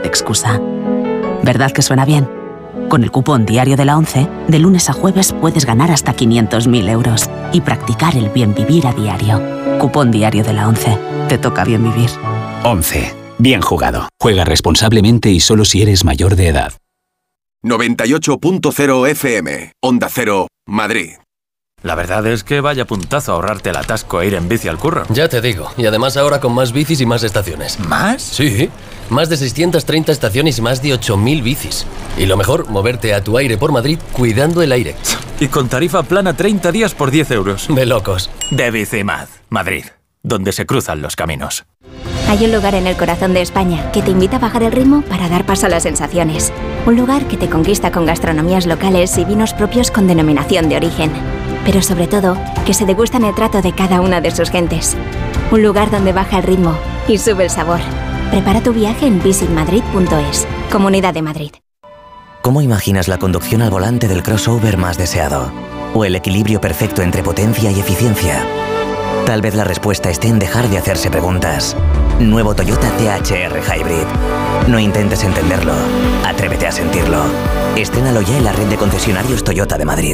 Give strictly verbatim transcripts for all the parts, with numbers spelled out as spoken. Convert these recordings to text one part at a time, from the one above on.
excusa. ¿Verdad que suena bien? Con el cupón diario de la ONCE, de lunes a jueves puedes ganar hasta quinientos mil euros y practicar el bien vivir a diario. Cupón diario de la ONCE. Te toca bien vivir. ONCE. Bien jugado. Juega responsablemente y solo si eres mayor de edad. noventa y ocho punto cero F M. Onda Cero, Madrid. La verdad es que vaya puntazo ahorrarte el atasco e ir en bici al curro. Ya te digo, y además ahora con más bicis y más estaciones. ¿Más? Sí, más de seiscientas treinta estaciones y más de ocho mil bicis. Y lo mejor, moverte a tu aire por Madrid cuidando el aire. Y con tarifa plana treinta días por diez euros. De locos. De Bicimad, Madrid, donde se cruzan los caminos. Hay un lugar en el corazón de España que te invita a bajar el ritmo para dar paso a las sensaciones. Un lugar que te conquista con gastronomías locales y vinos propios con denominación de origen. Pero sobre todo, que se degustan el trato de cada una de sus gentes. Un lugar donde baja el ritmo y sube el sabor. Prepara tu viaje en visit madrid punto es. Comunidad de Madrid. ¿Cómo imaginas la conducción al volante del crossover más deseado? ¿O el equilibrio perfecto entre potencia y eficiencia? Tal vez la respuesta esté en dejar de hacerse preguntas. Nuevo Toyota C H R Hybrid. No intentes entenderlo, atrévete a sentirlo. Estrénalo ya en la red de concesionarios Toyota de Madrid.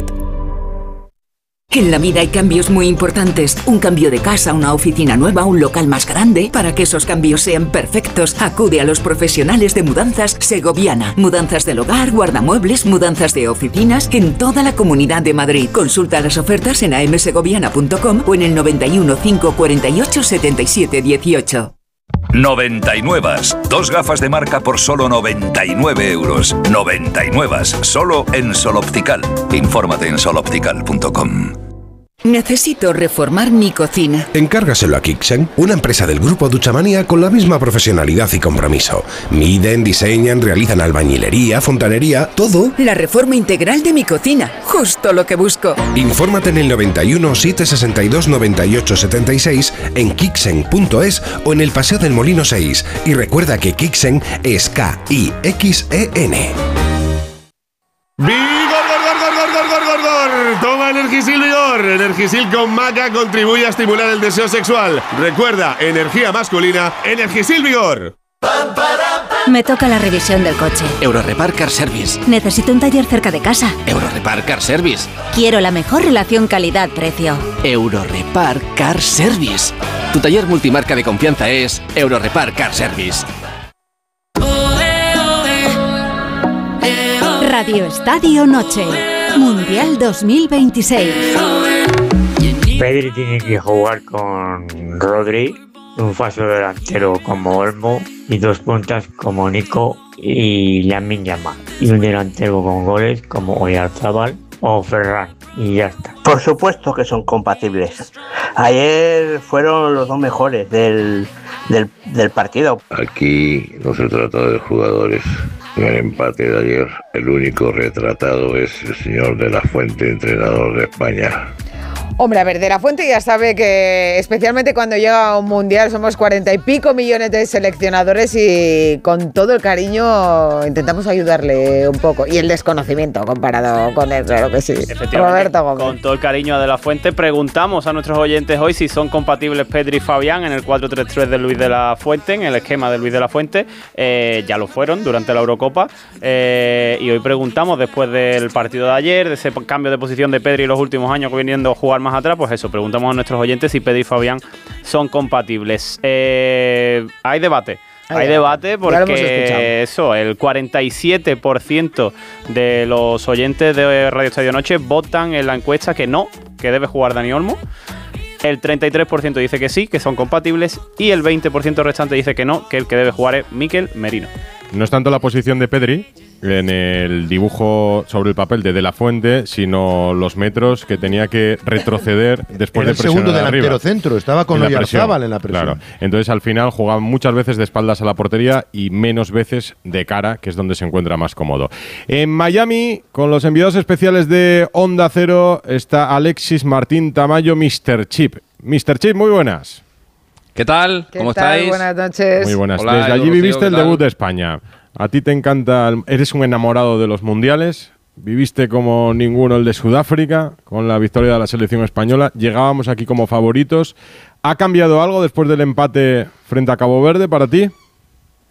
En la vida hay cambios muy importantes. Un cambio de casa, una oficina nueva, un local más grande. Para que esos cambios sean perfectos, acude a los profesionales de Mudanzas Segoviana. Mudanzas del hogar, guardamuebles, mudanzas de oficinas en toda la Comunidad de Madrid. Consulta las ofertas en a m segoviana punto com o en el noventa y uno, cinco cuarenta y ocho, setenta y siete dieciocho. noventa y nueve. Dos gafas de marca por solo noventa y nueve euros. noventa y nueve. Solo en Sol Optical. Infórmate en sol optical punto com. Necesito reformar mi cocina. Encárgaselo a Kixen, una empresa del grupo Duchamania con la misma profesionalidad y compromiso. Miden, diseñan, realizan albañilería, fontanería, todo. La reforma integral de mi cocina, justo lo que busco. Infórmate en el noventa y uno, setecientos sesenta y dos, noventa y ocho setenta y seis, en kixen punto es o en el Paseo del Molino seis. Y recuerda que Kixen es K I X E N. ¡Vigor, gor, gor, gor, gor, gor, gor, gor! Toma Energisil Vigor. Energisil con maca contribuye a estimular el deseo sexual. Recuerda, energía masculina, Energisil Vigor. Me toca la revisión del coche. Eurorepar Car Service. Necesito un taller cerca de casa. Eurorepar Car Service. Quiero la mejor relación calidad-precio. Eurorepar Car Service. Tu taller multimarca de confianza es Eurorepar Car Service. Radio Estadio Noche. Mundial dos mil veintiséis. Pedri tiene que jugar con Rodri, un falso delantero como Olmo y dos puntas como Nico y Lamine Yamal. Y un delantero con goles como Oyarzabal o Ferran. Y ya está. Por supuesto que son compatibles. Ayer fueron los dos mejores del, del, del partido. Aquí no se trata de jugadores. En el empate de ayer, el único retratado es el señor de la Fuente, entrenador de España. Hombre, a ver, de la Fuente ya sabe que especialmente cuando llega a un mundial somos cuarenta y pico millones de seleccionadores y con todo el cariño intentamos ayudarle un poco. Y el desconocimiento comparado con él, claro que sí. Roberto Gómez. Con todo el cariño a De la Fuente, preguntamos a nuestros oyentes hoy si son compatibles Pedri y Fabián en el cuatro tres tres de Luis de la Fuente, en el esquema de Luis de la Fuente. Eh, ya lo fueron durante la Eurocopa. Eh, y hoy preguntamos, después del partido de ayer, de ese cambio de posición de Pedri en los últimos años que viniendo a jugar más atrás, pues eso, preguntamos a nuestros oyentes si Pedri y Fabián son compatibles. Eh, hay debate. Hay, hay debate porque eso, el cuarenta y siete por ciento de los oyentes de Radio Estadio Noche votan en la encuesta que no, que debe jugar Dani Olmo. El treinta y tres por ciento dice que sí, que son compatibles, y el veinte por ciento restante dice que no, que el que debe jugar es Mikel Merino. No es tanto la posición de Pedri en el dibujo sobre el papel de De la Fuente, sino los metros que tenía que retroceder después Era de presionar el segundo delantero arriba. centro, estaba con Oyarzabal en la presión. Claro. Entonces al final jugaba muchas veces de espaldas a la portería y menos veces de cara, que es donde se encuentra más cómodo. En Miami, con los enviados especiales de Onda Cero, está Alexis Martín Tamayo, míster Chip. míster Chip, muy buenas. ¿Qué tal? ¿Qué ¿Cómo tal? estáis? Buenas noches. Muy buenas. Hola, Desde allí Rocío, viviste el ¿qué tal? debut de España. A ti te encanta, eres un enamorado de los mundiales. Viviste como ninguno el de Sudáfrica, con la victoria de la selección española. Llegábamos aquí como favoritos. ¿Ha cambiado algo después del empate frente a Cabo Verde para ti?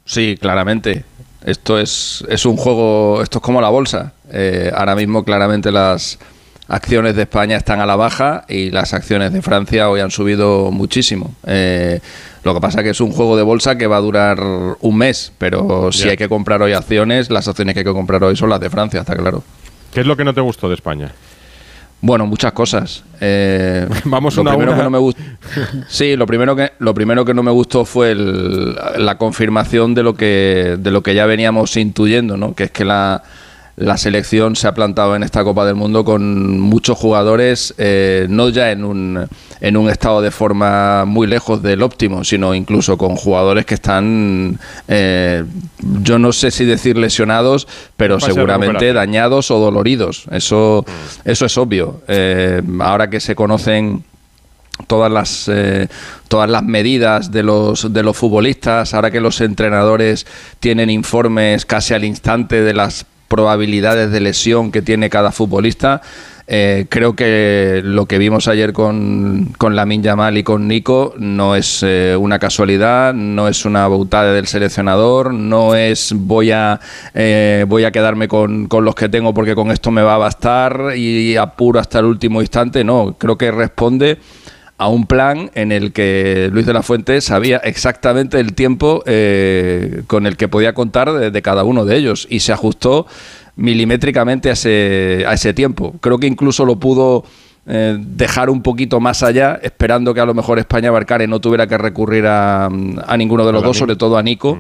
Sí, claramente. Esto es, es un juego, esto es como la bolsa. Eh, ahora mismo claramente las acciones de España están a la baja y las acciones de Francia hoy han subido muchísimo. Eh, lo que pasa es que es un juego de bolsa que va a durar un mes, pero si Ya. hay que comprar hoy acciones, las acciones que hay que comprar hoy son las de Francia, está claro. ¿Qué es lo que no te gustó de España? Bueno, muchas cosas. Eh, Vamos lo una a primero una. que no me gustó. Sí, lo primero que lo primero que no me gustó fue el- la confirmación de lo que de lo que ya veníamos intuyendo, ¿no? Que es que la la selección se ha plantado en esta Copa del Mundo con muchos jugadores, eh, no ya en un en un estado de forma muy lejos del óptimo, sino incluso con jugadores que están, eh, yo no sé si decir lesionados, pero En fase de seguramente recuperación. dañados o doloridos. Eso, eso es obvio. Eh, ahora que se conocen todas las eh, todas las medidas de los de los futbolistas, ahora que los entrenadores tienen informes casi al instante de las probabilidades de lesión que tiene cada futbolista, eh, creo que lo que vimos ayer con, con Lamine Yamal y con Nico no es eh, una casualidad, no es una bautada del seleccionador, no es voy a eh, voy a quedarme con, con los que tengo porque con esto me va a bastar y apuro hasta el último instante. No, creo que responde a un plan en el que Luis de la Fuente sabía exactamente el tiempo eh, con el que podía contar de, de cada uno de ellos y se ajustó milimétricamente a ese, a ese tiempo. Creo que incluso lo pudo eh, dejar un poquito más allá, esperando que a lo mejor España Barcare no tuviera que recurrir a, a ninguno de los dos, sobre todo a Nico. Mm.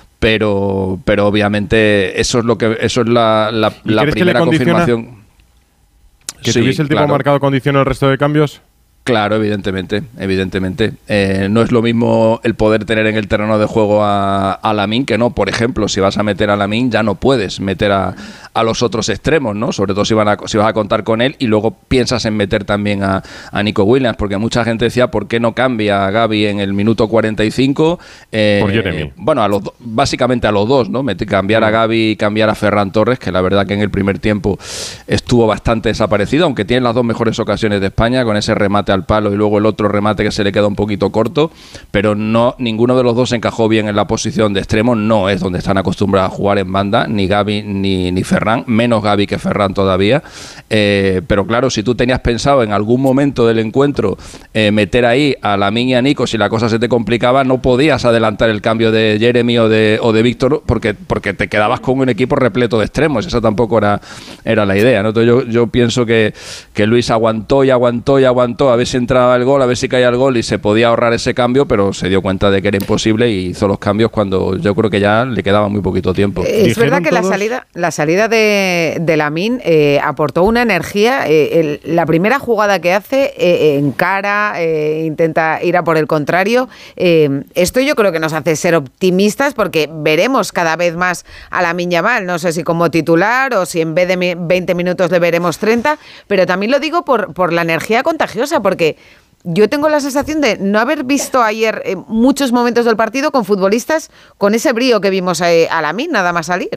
Pero, pero obviamente eso es lo que eso es la, la, la ¿crees primera que le condiciona confirmación. ¿Que Sí, tuviese el tiempo claro. marcado condiciona el resto de cambios? Claro, evidentemente, evidentemente. Eh, no es lo mismo el poder tener en el terreno de juego a, a Lamine que no. Por ejemplo, si vas a meter a Lamine ya no puedes meter a, a los otros extremos, ¿no? Sobre todo si, van a, si vas a contar con él y luego piensas en meter también a, a Nico Williams, porque mucha gente decía, ¿por qué no cambia a Gavi en el minuto cuarenta y cinco? Eh, Por Jeremy. Bueno, a los do- básicamente a los dos, ¿no? Met- Cambiar a Gavi y cambiar a Ferran Torres, que la verdad que en el primer tiempo estuvo bastante desaparecido, aunque tiene las dos mejores ocasiones de España, con ese remate al palo y luego el otro remate que se le queda un poquito corto, pero no ninguno de los dos encajó bien en la posición de extremo, no es donde están acostumbrados a jugar en banda, ni Gavi ni, ni Ferran, menos Gavi que Ferran todavía, eh, pero claro, si tú tenías pensado en algún momento del encuentro eh, meter ahí a Lamine y a Nico, si la cosa se te complicaba, no podías adelantar el cambio de Jeremy o de, o de Víctor, porque, porque te quedabas con un equipo repleto de extremos, esa tampoco era, era la idea, ¿no? Entonces yo, yo pienso que, que Luis aguantó y aguantó y aguantó a ver si entraba el gol, a ver si caía el gol y se podía ahorrar ese cambio, pero se dio cuenta de que era imposible y hizo los cambios cuando yo creo que ya le quedaba muy poquito tiempo. Es verdad que la salida, la salida de, de Lamine eh, aportó una energía. Eh, el- la primera jugada que hace, eh, encara, eh, intenta ir a por el contrario. Eh, esto yo creo que nos hace ser optimistas porque veremos cada vez más a Lamine Yamal. No sé si como titular o si en vez de mi- veinte minutos le veremos treinta, pero también lo digo por, por la energía contagiosa, porque yo tengo la sensación de no haber visto ayer eh, muchos momentos del partido con futbolistas con ese brío que vimos eh, a Lamine nada más salir.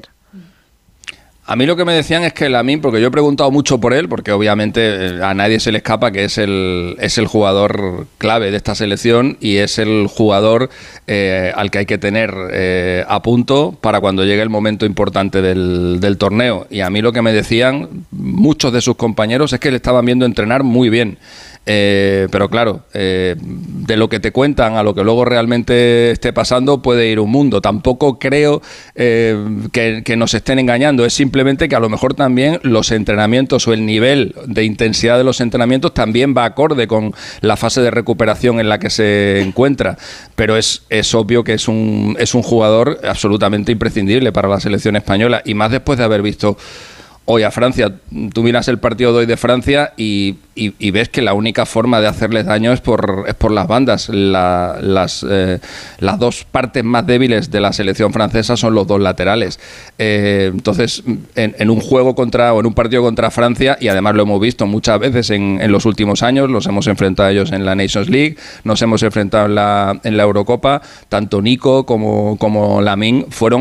A mí lo que me decían es que Lamine, porque yo he preguntado mucho por él, porque obviamente eh, a nadie se le escapa que es el, es el jugador clave de esta selección y es el jugador eh, al que hay que tener eh, a punto para cuando llegue el momento importante del, del torneo. Y a mí lo que me decían muchos de sus compañeros es que le estaban viendo entrenar muy bien. Eh, pero claro, eh, de lo que te cuentan a lo que luego realmente esté pasando puede ir un mundo. Tampoco creo eh, que, que nos estén engañando, es simplemente que a lo mejor también los entrenamientos o el nivel de intensidad de los entrenamientos también va acorde con la fase de recuperación en la que se encuentra. Pero es, es obvio que es un, es un jugador absolutamente imprescindible para la selección española y más después de haber visto hoy a Francia. Tú miras el partido de hoy de Francia y, y, y ves que la única forma de hacerles daño es por, es por las bandas. La, las, eh, las dos partes más débiles de la selección francesa son los dos laterales. Eh, entonces, en, en un juego contra o en un partido contra Francia, y además lo hemos visto muchas veces en, en los últimos años, los hemos enfrentado a ellos en la Nations League, nos hemos enfrentado en la, en la Eurocopa, tanto Nico como, como Lamine fueron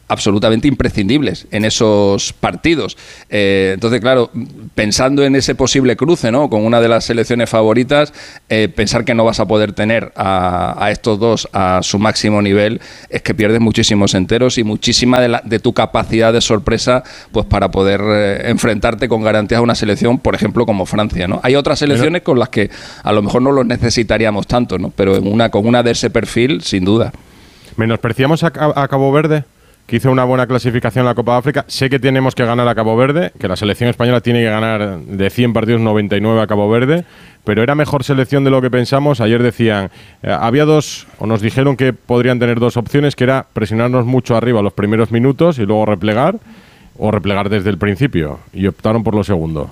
absolutamente imprescindibles en esos partidos. Eh, entonces, claro, pensando en ese posible cruce, ¿no?, con una de las selecciones favoritas, eh, pensar que no vas a poder tener a, a estos dos a su máximo nivel es que pierdes muchísimos enteros y muchísima de, la, de tu capacidad de sorpresa, pues para poder eh, enfrentarte con garantías a una selección, por ejemplo, como Francia, ¿no? Hay otras selecciones con las que a lo mejor no los necesitaríamos tanto, ¿no?, pero en una, con una de ese perfil, sin duda. ¿Menospreciamos a, a Cabo Verde, que hizo una buena clasificación en la Copa de África? Sé que tenemos que ganar a Cabo Verde, que la selección española tiene que ganar de cien partidos noventa y nueve a Cabo Verde, pero era mejor selección de lo que pensamos. Ayer decían, eh, había dos, o nos dijeron que podrían tener dos opciones, que era presionarnos mucho arriba los primeros minutos y luego replegar, o replegar desde el principio, y optaron por lo segundo.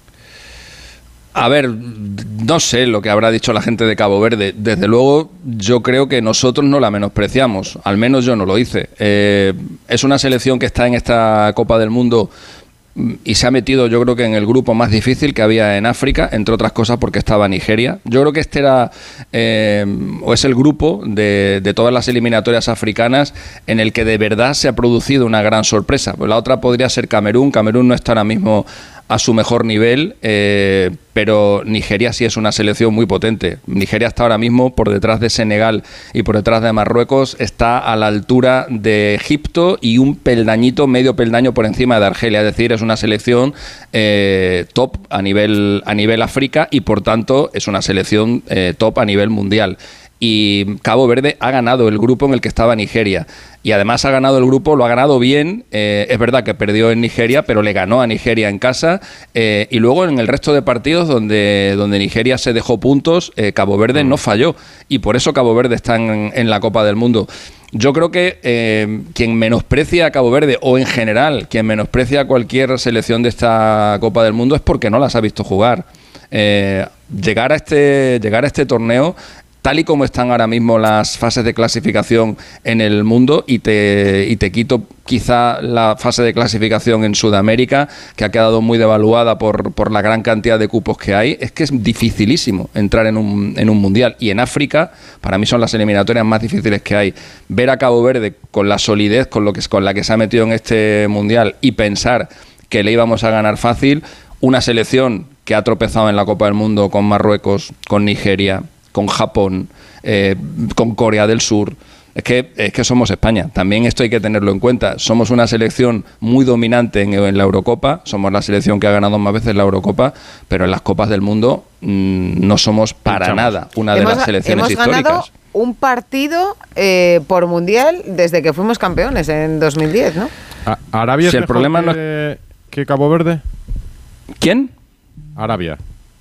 A ver, no sé lo que habrá dicho la gente de Cabo Verde. Desde luego, yo creo que nosotros no la menospreciamos. Al menos yo no lo hice. Eh, es una selección que está en esta Copa del Mundo y se ha metido, yo creo que en el grupo más difícil que había en África, entre otras cosas porque estaba Nigeria. Yo creo que este era, eh, o es el grupo de, de todas las eliminatorias africanas en el que de verdad se ha producido una gran sorpresa. Pues la otra podría ser Camerún. Camerún no está ahora mismo a su mejor nivel, eh, pero Nigeria sí es una selección muy potente. Nigeria está ahora mismo por detrás de Senegal y por detrás de Marruecos, está a la altura de Egipto y un peldañito, medio peldaño por encima de Argelia. Es decir, es una selección eh, top a nivel, a nivel África y por tanto es una selección eh, top a nivel mundial. Y Cabo Verde ha ganado el grupo en el que estaba Nigeria. Y además ha ganado el grupo, lo ha ganado bien. Eh, es verdad que perdió en Nigeria, pero le ganó a Nigeria en casa. Eh, y luego en el resto de partidos donde, donde Nigeria se dejó puntos, eh, Cabo Verde no falló. Y por eso Cabo Verde está en, en la Copa del Mundo. Yo creo que eh, quien menosprecia a Cabo Verde, o en general, quien menosprecia a cualquier selección de esta Copa del Mundo es porque no las ha visto jugar. Eh, llegar a este, llegar a este torneo, tal y como están ahora mismo las fases de clasificación en el mundo, y te, y te quito quizá la fase de clasificación en Sudamérica, que ha quedado muy devaluada por, por la gran cantidad de cupos que hay, es que es dificilísimo entrar en un, en un mundial. Y en África, para mí son las eliminatorias más difíciles que hay. Ver a Cabo Verde con la solidez con, lo que, con la que se ha metido en este mundial y pensar que le íbamos a ganar fácil, una selección que ha tropezado en la Copa del Mundo con Marruecos, con Nigeria, con Japón, eh, con Corea del Sur. Es que, es que somos España. También esto hay que tenerlo en cuenta. Somos una selección muy dominante en, en la Eurocopa. Somos la selección que ha ganado más veces la Eurocopa, pero en las Copas del Mundo mmm, no somos para Pinchamos. nada una hemos, de las selecciones hemos históricas. Hemos ganado un partido eh, por mundial desde que fuimos campeones en dos mil diez, ¿no? A ¿Arabia si es el problema que, no es... que Cabo Verde? ¿Quién? Arabia.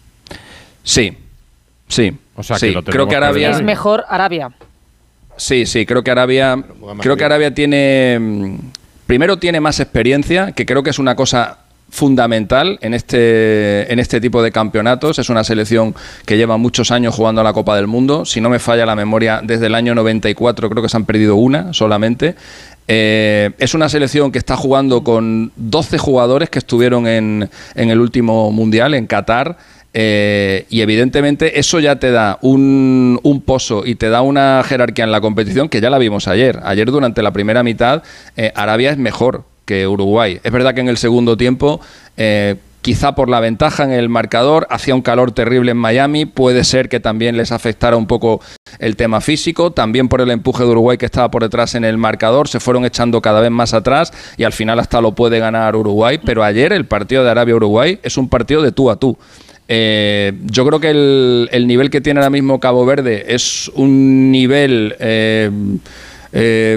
Sí. Sí, o sea, sí. que creo que Arabia es mejor Arabia. Sí, sí, creo que Arabia creo que Arabia tiene primero tiene más experiencia, que creo que es una cosa fundamental en este en este tipo de campeonatos. Es una selección que lleva muchos años jugando a la Copa del Mundo. Si no me falla la memoria, desde el año noventa y cuatro creo que se han perdido una solamente. Eh, es una selección que está jugando con doce jugadores que estuvieron en, en el último Mundial en Qatar. Eh, y evidentemente eso ya te da un, un pozo y te da una jerarquía en la competición que ya la vimos ayer. Ayer durante la primera mitad eh, Arabia es mejor que Uruguay. Es verdad que en el segundo tiempo, eh, quizá por la ventaja en el marcador, hacía un calor terrible en Miami, puede ser que también les afectara un poco el tema físico, también por el empuje de Uruguay que estaba por detrás en el marcador, se fueron echando cada vez más atrás y al final hasta lo puede ganar Uruguay, pero ayer el partido de Arabia-Uruguay es un partido de tú a tú. Eh, yo creo que el, el nivel que tiene ahora mismo Cabo Verde es un nivel eh, eh,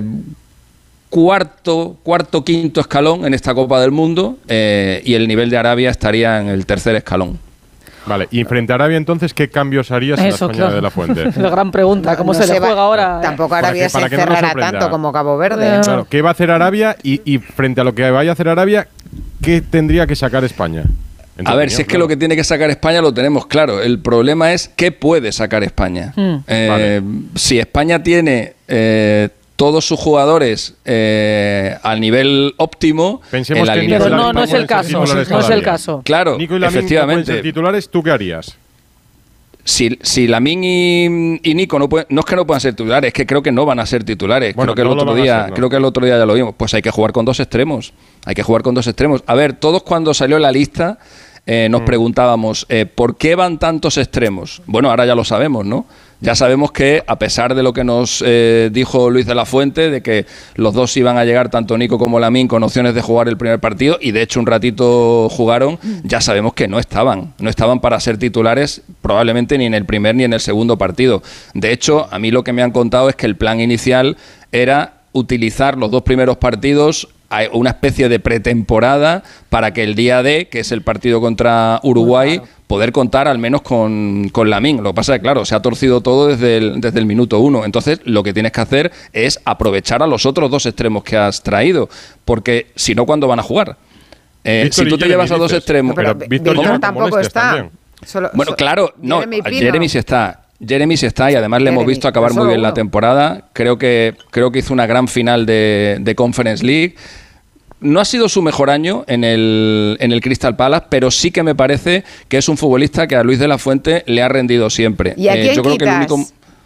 cuarto, cuarto, quinto escalón en esta Copa del Mundo, eh, y el nivel de Arabia estaría en el tercer escalón. Vale, y frente a Arabia entonces, ¿qué cambios harías en la España claro. de la Fuente? La gran pregunta, ¿cómo no se, se le juega ahora? Tampoco Arabia para que, se para cerrará no tanto como Cabo Verde. Claro, ¿qué va a hacer Arabia? Y, y frente a lo que vaya a hacer Arabia, ¿qué tendría que sacar España? A ver, opinión, si es que claro. lo que tiene que sacar España lo tenemos claro. El problema es qué puede sacar España. Mm. Eh, vale. Si España tiene eh, todos sus jugadores eh, al nivel óptimo, pensemos en que pero no, no es el caso. No es el caso. Claro, Nico y Lamine efectivamente. No pueden ser titulares, ¿tú qué harías? Si, si Lamine y, y Nico no, pueden, no es que no puedan ser titulares, es que creo que no van a ser titulares. Bueno, creo que el no otro día, ser, ¿no? creo que el otro día ya lo vimos. Pues hay que jugar con dos extremos. Hay que jugar con dos extremos. A ver, todos cuando salió la lista eh, nos mm. preguntábamos eh, ¿por qué van tantos extremos? Bueno, ahora ya lo sabemos, ¿no? Ya sabemos que, a pesar de lo que nos eh, dijo Luis de la Fuente, de que los dos iban a llegar, tanto Nico como Lamine, con opciones de jugar el primer partido, y de hecho un ratito jugaron, ya sabemos que no estaban. No estaban para ser titulares probablemente ni en el primer ni en el segundo partido. De hecho, a mí lo que me han contado es que el plan inicial era utilizar los dos primeros partidos, una especie de pretemporada, para que el día D, que es el partido contra Uruguay, poder contar al menos con, con Lamine. Lo que pasa es que, claro, se ha torcido todo desde el, desde el minuto uno. Entonces, lo que tienes que hacer es aprovechar a los otros dos extremos que has traído, porque si no, ¿cuándo van a jugar? Eh, si tú te llevas a dos extremos... Pero, pero Víctor, Víctor tampoco está. Solo, bueno, claro, no, Jeremy, Jeremy sí está. Jeremy sí está y además le Jeremy, hemos visto acabar muy bien uno. la temporada. Creo que, creo que hizo una gran final de, de Conference League. No ha sido su mejor año en el, en el Crystal Palace, pero sí que me parece que es un futbolista que a Luis de la Fuente le ha rendido siempre. ¿Y a quién eh, yo creo que el único,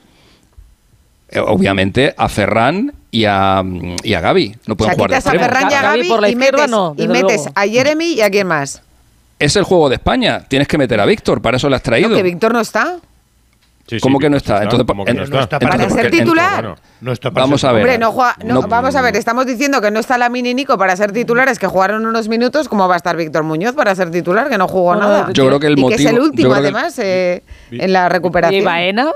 eh, obviamente a Ferran y a, y a Gavi. No pueden o sea, jugar de extremo. A Ferran y a Gavi por la y metes, no, y metes a Jeremy y a quién más. Es el juego de España. Tienes que meter a Víctor, para eso lo has traído. ¿No, que Víctor no está? Sí, ¿Cómo sí, que no está? está? Entonces, ¿Cómo que no, no está para entonces, ser titular? Bueno, no está para vamos ser a ver. Hombre, no juega, no, no, vamos a ver, estamos diciendo que no está Lamine y Nico para ser titulares, que jugaron unos minutos. ¿Cómo va a estar Víctor Muñoz para ser titular, que no jugó no, nada? Yo creo que el y motivo, que es el último, además, el, eh, en la recuperación. ¿Y Baena?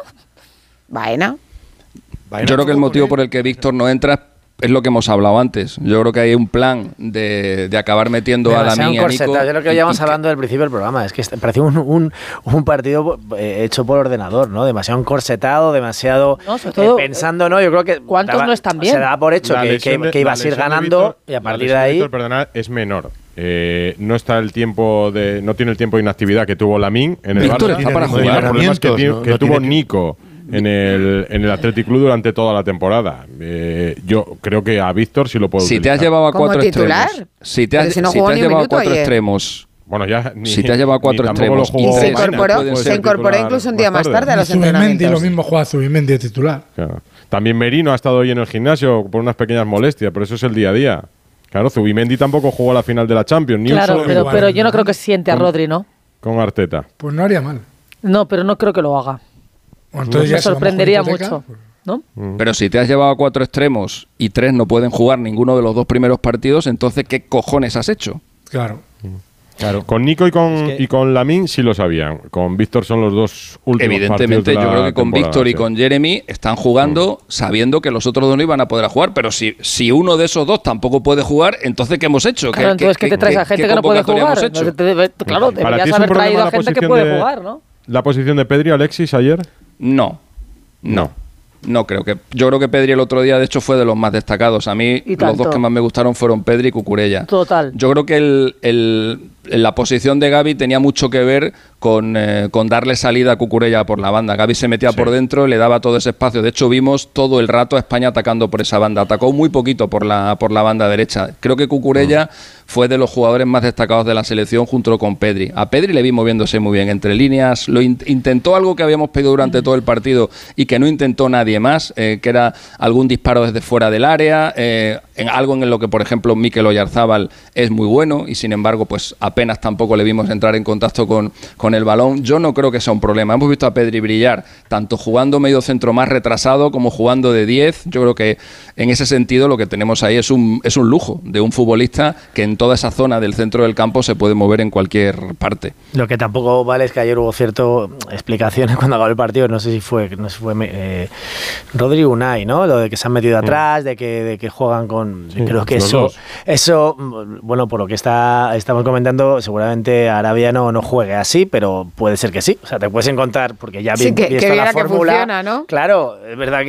Baena. Baena yo creo que el motivo por el que Víctor no entra es lo que hemos hablado antes. Yo creo que hay un plan de, de acabar metiendo Demasiado a Lamine y a Nico. Es lo que llevamos hablando del principio del programa. Es que parecía un, un, un partido eh, hecho por ordenador, ¿no? Demasiado encorsetado, demasiado no, todo, eh, pensando, ¿no? Yo creo que ¿cuántos daba, no están bien? Se daba por hecho que, que, que ibas a ir ganando Víctor, y a partir de ahí. Víctor, perdonad, es menor. Eh, no está el tiempo de, no tiene el tiempo de inactividad que tuvo Lamine en el Víctor Barça. está para jugar. El problema es que, no, que no tuvo tiene Nico en el, en el Athletic Club durante toda la temporada. Eh, yo creo que a Víctor sí lo puedo Si utilizar. te has llevado a cuatro titular? extremos. Si te has, si no si te has llevado a cuatro ayer. extremos. Bueno, ya ni, si te has llevado a cuatro extremos. Y se incorporó, se incorporó incluso un día más tarde a los entrenamientos. Lo mismo juega Zubimendi de titular. Claro. También Merino ha estado hoy en el gimnasio por unas pequeñas molestias, pero eso es el día a día. Claro, Zubimendi tampoco jugó la final de la Champions. Ni claro, un solo pero, pero yo no creo que siente a Rodri, ¿no? Con Arteta. Pues no haría mal. No, pero no creo que lo haga. Entonces me sorprendería mucho, ¿no? Pero si te has llevado a cuatro extremos y tres no pueden jugar ninguno de los dos primeros partidos, entonces ¿qué cojones has hecho? Claro. Claro. Con Nico y con, es que y con Lamine sí lo sabían. Con Víctor son los dos últimos Evidentemente, partidos de la yo creo que con Víctor y sí. con Jeremy están jugando mm. sabiendo que los otros dos no iban a poder jugar. Pero si, si uno de esos dos tampoco puede jugar, entonces ¿qué hemos hecho? Claro, ¿Qué, entonces qué, ¿qué te traes qué, a gente qué que no puede jugar? Hecho? Claro, deberías haber traído a gente que puede de, jugar, ¿no? ¿La posición de Pedri, Alexis, ayer? No. No. No creo que. Yo creo que Pedri el otro día, de hecho, fue de los más destacados. A mí, los dos que más me gustaron fueron Pedri y Cucurella. Total. Yo creo que el, el, la posición de Gavi tenía mucho que ver con, eh, con darle salida a Cucurella por la banda. Gavi se metía sí. por dentro, le daba todo ese espacio. De hecho, vimos todo el rato a España atacando por esa banda. Atacó muy poquito por la, por la banda derecha. Creo que Cucurella mm. fue de los jugadores más destacados de la selección junto con Pedri. A Pedri le vi moviéndose muy bien entre líneas. Lo in, intentó algo que habíamos pedido durante mm. todo el partido y que no intentó nadie más, eh, que era algún disparo desde fuera del área, eh, en algo en lo que, por ejemplo, Mikel Oyarzábal es muy bueno y, sin embargo, pues apenas tampoco le vimos entrar en contacto con, con el balón. Yo no creo que sea un problema. Hemos visto a Pedri brillar, tanto jugando medio centro más retrasado como jugando de diez. Yo creo que en ese sentido lo que tenemos ahí es un, es un lujo de un futbolista que en toda esa zona del centro del campo se puede mover en cualquier parte. Lo que tampoco vale es que ayer hubo ciertas explicaciones cuando acabó el partido, no sé si fue, no sé si fue eh, Rodri Unai, ¿no? Lo de que se han metido atrás, de que, de que juegan con... Sí, creo que eso, dos. eso, bueno, por lo que está estamos comentando, seguramente Arabia no, no juegue así, pero puede ser que sí. O sea, te puedes encontrar, porque ya sí, bien, que, bien que está la fórmula. Funciona, ¿no? Claro, es verdad que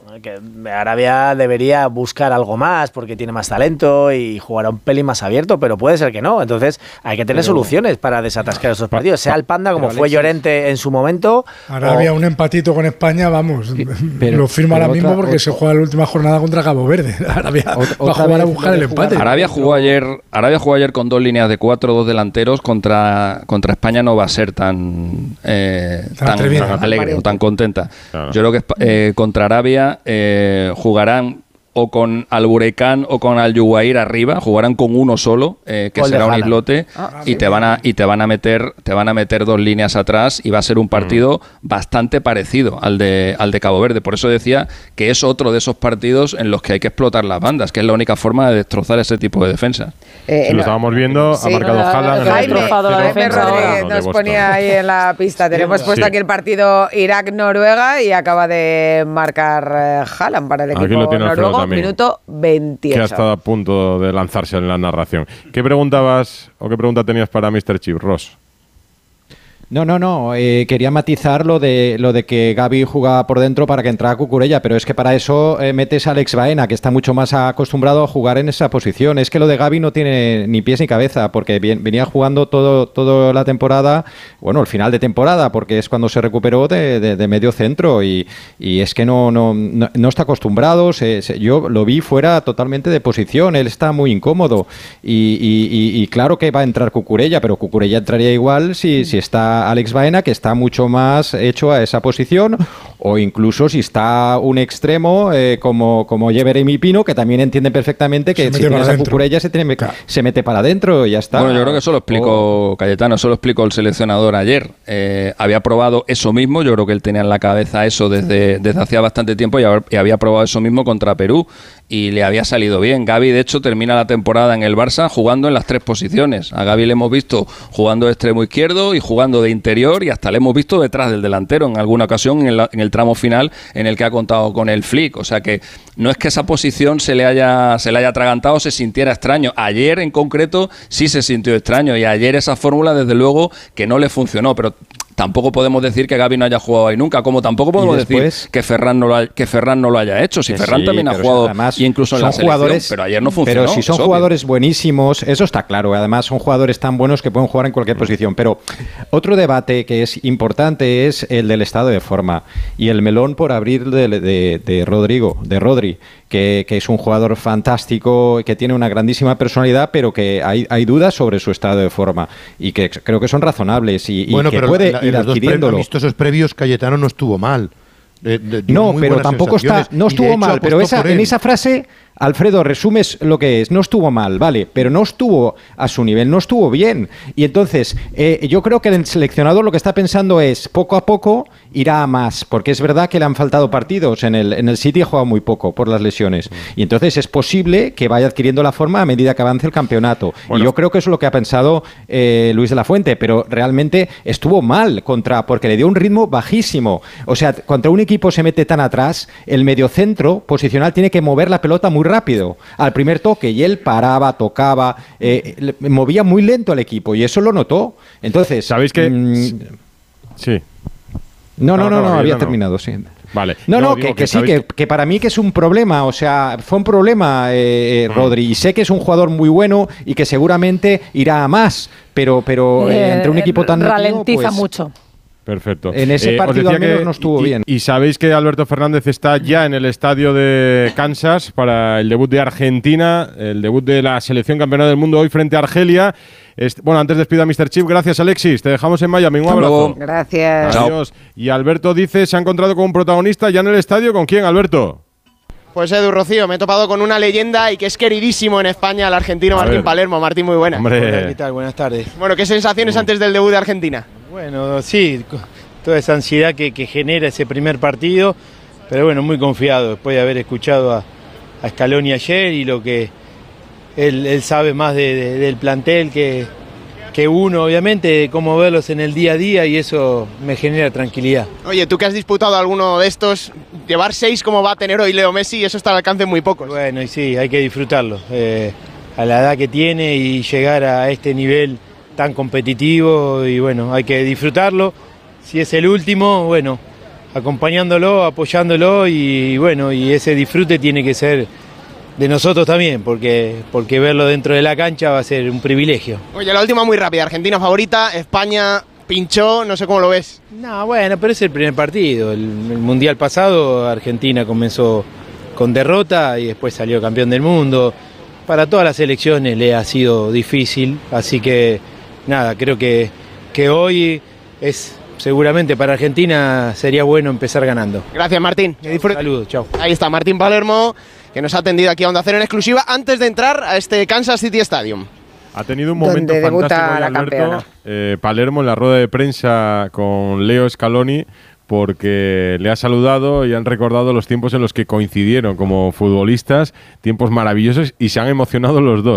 que Arabia debería buscar algo más porque tiene más talento y jugará un pelín más abierto, pero puede ser que no. Entonces hay que tener pero, soluciones para desatascar esos partidos. Sea el Panda como fue Llorente en su momento. Arabia, o, un empatito con España, vamos, pero, lo firma ahora mismo porque otra, se juega la última jornada contra Cabo Verde. Arabia va a jugar a buscar el empate. Arabia jugó ayer, Arabia jugó ayer con dos líneas de cuatro, dos delanteros. Contra, contra España no va a ser tan, eh, tan alegre o tan contenta. Claro. Yo creo que eh, contra Arabia eh, jugarán o con Al-Bureikán o con Al-Yuwair arriba, jugarán con uno solo, eh, que será un islote, ah, y te van a y te van a meter te van a meter dos líneas atrás y va a ser un partido mm. bastante parecido al de al de Cabo Verde. Por eso decía que es otro de esos partidos en los que hay que explotar las bandas, que es la única forma de destrozar ese tipo de defensa. Eh, si no, lo estábamos viendo, sí, ha marcado Haaland. No, Jaime, Jaime Rodríguez nos ponía ahí en la pista. Tenemos puesto sí. aquí el partido Irak-Noruega y acaba de marcar Haaland para el equipo noruego. Minuto veintiocho. Que ha estado a punto de lanzarse en la narración. ¿Qué preguntabas o qué pregunta tenías para míster Chip, Ross? No, no, no. Eh, quería matizar lo de lo de que Gavi jugaba por dentro para que entrara Cucurella, pero es que para eso eh, metes a Alex Baena, que está mucho más acostumbrado a jugar en esa posición. Es que lo de Gavi no tiene ni pies ni cabeza, porque bien, venía jugando todo toda la temporada, bueno, el final de temporada, porque es cuando se recuperó de, de, de medio centro y, y es que no, no, no, no está acostumbrado. Se, se, yo lo vi fuera totalmente de posición, él está muy incómodo y, y, y, y claro que va a entrar Cucurella, pero Cucurella entraría igual si, si está Alex Baena, que está mucho más hecho a esa posición, o incluso si está un extremo eh, como, como Jeremy Pino, que también entiende perfectamente que si tienes a Cucurella se, tiene, claro. se mete para adentro y ya está. Bueno, yo creo que eso lo explicó oh. Cayetano, eso lo explicó el seleccionador ayer. Eh, había probado eso mismo, yo creo que él tenía en la cabeza eso desde, desde hacía bastante tiempo y, a, y había probado eso mismo contra Perú y le había salido bien. Gavi, de hecho, termina la temporada en el Barça jugando en las tres posiciones. A Gavi le hemos visto jugando de extremo izquierdo y jugando de interior y hasta le hemos visto detrás del delantero en alguna ocasión en el, en el tramo final en el que ha contado con el flick. O sea que no es que esa posición se le haya se le haya atragantado o se sintiera extraño. Ayer en concreto sí se sintió extraño y ayer esa fórmula desde luego que no le funcionó, pero tampoco podemos decir que Gavi no haya jugado ahí nunca, como tampoco podemos después, decir que Ferran, no lo ha, que Ferran no lo haya hecho. Si Ferran sí, también ha jugado además, y incluso en la selección, pero ayer no funcionó. Pero si son jugadores buenísimos, eso está claro. Además son jugadores tan buenos que pueden jugar en cualquier posición. Pero otro debate que es importante es el del estado de forma y el melón por abrir de, de, de Rodrigo, de Rodri, que, que es un jugador fantástico, que tiene una grandísima personalidad, pero que hay, hay dudas sobre su estado de forma y que creo que son razonables y, bueno, y que pero puede la, ir los adquiriéndolo. Dos amistosos previos, Cayetano no estuvo mal. De, de, no, pero tampoco está, no estuvo hecho, mal, pero esa, en esa frase, Alfredo, resumes lo que es, no estuvo mal, vale, pero no estuvo a su nivel, no estuvo bien. Y entonces, eh, yo creo que el seleccionador lo que está pensando es, poco a poco irá a más, porque es verdad que le han faltado partidos, en el, en el City ha jugado muy poco por las lesiones, y entonces es posible que vaya adquiriendo la forma a medida que avance el campeonato. Bueno. Y yo creo que eso es lo que ha pensado eh, Luis de la Fuente, pero realmente estuvo mal contra, porque le dio un ritmo bajísimo. O sea, contra un equipo se mete tan atrás, el mediocentro posicional tiene que mover la pelota muy rápido al primer toque y él paraba, tocaba, eh, movía muy lento al equipo y eso lo notó. Entonces, ¿sabéis que? Mmm, sí. No, no, no, no, no había no, terminado, no. sí. Vale. No, no, no que, que, que sí, que, que para mí que es un problema, o sea, fue un problema, eh, mm. Rodri, y sé que es un jugador muy bueno y que seguramente irá a más, pero, pero eh, entre un equipo tan ralentiza pues, mucho. Perfecto. En ese partido eh, al menos no estuvo y, bien. Y sabéis que Alberto Fernández está ya en el estadio de Kansas para el debut de Argentina, el debut de la selección campeona del mundo hoy frente a Argelia. Est bueno, antes despido a míster Chip. Gracias, Alexis. Te dejamos en Miami. Un abrazo. Gracias. Adiós. Y Alberto dice, se ha encontrado con un protagonista ya en el estadio. ¿Con quién, Alberto? Pues Edu, Rocío, me he topado con una leyenda y que es queridísimo en España, el argentino a Martín ver. Palermo. Martín, muy buena. Hombre. ¿Qué tal? Buenas tardes. Bueno, ¿qué sensaciones uh. antes del debut de Argentina? Bueno, sí, toda esa ansiedad que, que genera ese primer partido, pero bueno, muy confiado después de haber escuchado a, a Scaloni ayer y lo que él, él sabe más de, de, del plantel que, que uno, obviamente, de cómo verlos en el día a día y eso me genera tranquilidad. Oye, tú que has disputado alguno de estos, llevar seis como va a tener hoy Leo Messi, eso está al alcance de muy pocos. Bueno, y sí, hay que disfrutarlo, eh, a la edad que tiene y llegar a este nivel tan competitivo y bueno, hay que disfrutarlo. Si es el último, bueno, acompañándolo, apoyándolo y bueno, y ese disfrute tiene que ser de nosotros también, porque, porque verlo dentro de la cancha va a ser un privilegio. Oye, la última muy rápida, Argentina favorita, España pinchó, no sé cómo lo ves. No, bueno, pero es el primer partido. El, el Mundial pasado Argentina comenzó con derrota y después salió campeón del mundo. Para todas las selecciones le ha sido difícil, así que nada, creo que, que hoy es seguramente para Argentina sería bueno empezar ganando. Gracias, Martín. Saludos, chao. Ahí está Martín Palermo, que nos ha atendido aquí a Onda Cero en exclusiva antes de entrar a este Kansas City Stadium. Ha tenido un momento fantástico hoy, Alberto, eh, Palermo en la rueda de prensa con Leo Scaloni, porque le ha saludado y han recordado los tiempos en los que coincidieron como futbolistas, tiempos maravillosos, y se han emocionado los dos.